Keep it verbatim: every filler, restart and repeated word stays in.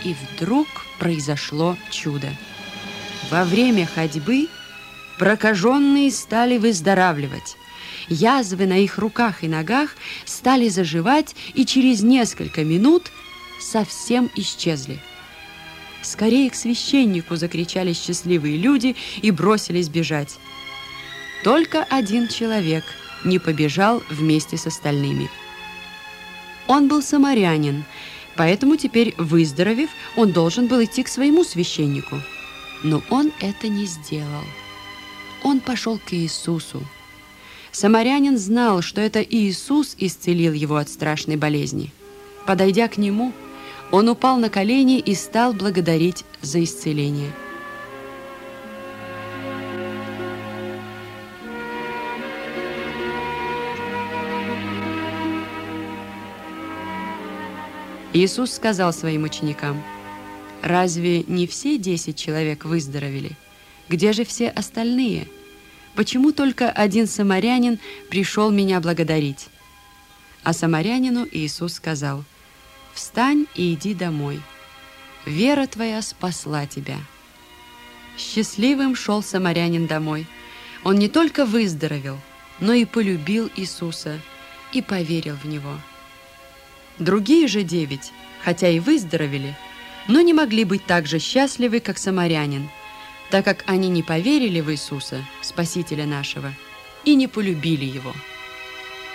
И вдруг произошло чудо. Во время ходьбы прокаженные стали выздоравливать. Язвы на их руках и ногах стали заживать, и через несколько минут совсем исчезли. «Скорее к священнику!» — закричали счастливые люди и бросились бежать. Только один человек не побежал вместе с остальными. Он был самарянин, поэтому теперь, выздоровев, он должен был идти к своему священнику. Но он это не сделал. Он пошел к Иисусу. Самарянин знал, что это Иисус исцелил его от страшной болезни. Подойдя к нему, он упал на колени и стал благодарить за исцеление. Иисус сказал своим ученикам: «Разве не все десять человек выздоровели? Где же все остальные? Почему только один самарянин пришел меня благодарить?» А самарянину Иисус сказал: «Встань и иди домой. Вера твоя спасла тебя». Счастливым шел самарянин домой. Он не только выздоровел, но и полюбил Иисуса и поверил в Него. Другие же девять, хотя и выздоровели, но не могли быть так же счастливы, как самарянин, так как они не поверили в Иисуса, Спасителя нашего, и не полюбили Его.